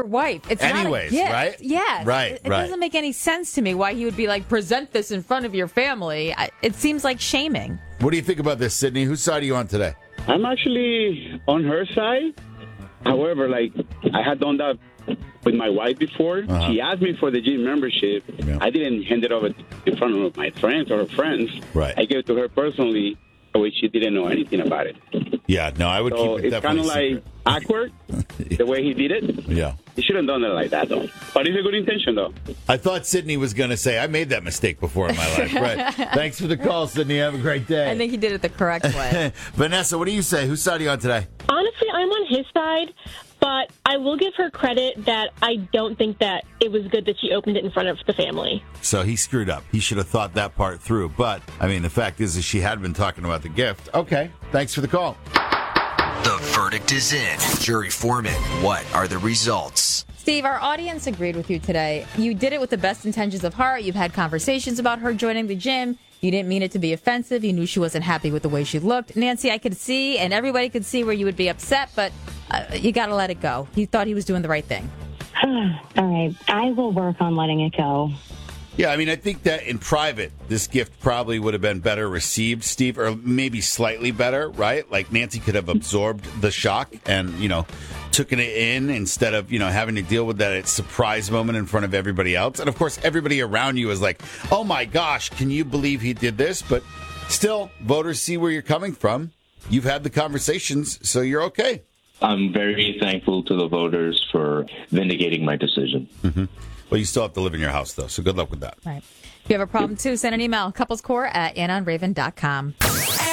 your wife. It's Anyways, not a gift. right? Yeah. Right, It doesn't make any sense to me why he would be like, present this in front of your family. It seems like shaming. What do you think about this, Sydney? Whose side are you on today? I'm actually on her side. However, I had done that with my wife before. Uh-huh. She asked me for the gym membership. Yeah. I didn't hand it over in front of my friends or her friends. Right. I gave it to her personally, which she didn't know anything about it. Yeah, no, I would So keep it it's kind definitely of like awkward the way he did it. Yeah. He shouldn't have done it like that, though. But it's a good intention, though. I thought Sydney was going to say, I made that mistake before in my life. Right. Thanks for the call, Sydney. Have a great day. I think he did it the correct way. Vanessa, what do you say? Whose side are you on today? Honestly, I'm on his side, but I will give her credit that I don't think that it was good that she opened it in front of the family. So he screwed up. He should have thought that part through. But, I mean, the fact is she had been talking about the gift. Okay. Thanks for the call. The verdict is in. Jury foreman, what are the results? Steve, our audience agreed with you today. You did it with the best intentions of heart. You've had conversations about her joining the gym. You didn't mean it to be offensive. You knew she wasn't happy with the way she looked. Nancy, I could see, and everybody could see where you would be upset, but you got to let it go. He thought he was doing the right thing. All right. I will work on letting it go. Yeah, I mean, I think that in private, this gift probably would have been better received, Steve, or maybe slightly better, right? Like Nancy could have absorbed the shock and, taken it in instead of, having to deal with that surprise moment in front of everybody else. And of course, everybody around you is like, oh my gosh, can you believe he did this? But still, voters see where you're coming from. You've had the conversations, so you're okay. I'm very thankful to the voters for vindicating my decision. Mm-hmm. Well, you still have to live in your house, though, so good luck with that. Right. If you have a problem, too, send an email, couplescore@AnnonRaven.com.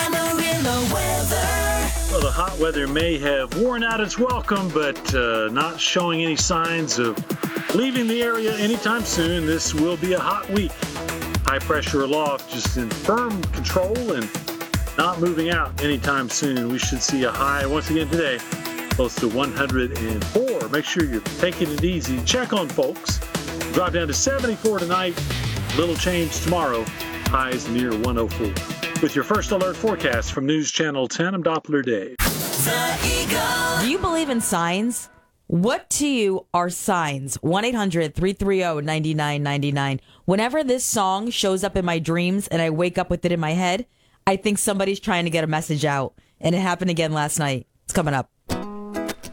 Well, the hot weather may have worn out its welcome, but not showing any signs of leaving the area anytime soon. This will be a hot week. High pressure aloft, just in firm control and not moving out anytime soon. We should see a high once again today, close to 104. Make sure you're taking it easy. Check on folks. Drop down to 74 tonight. Little change tomorrow. Highs near 104. With your first alert forecast from News Channel 10, I'm Doppler Dave. Do you believe in signs? What to you are signs? 1-800-330-9999. Whenever this song shows up in my dreams and I wake up with it in my head, I think somebody's trying to get a message out. And it happened again last night. It's coming up.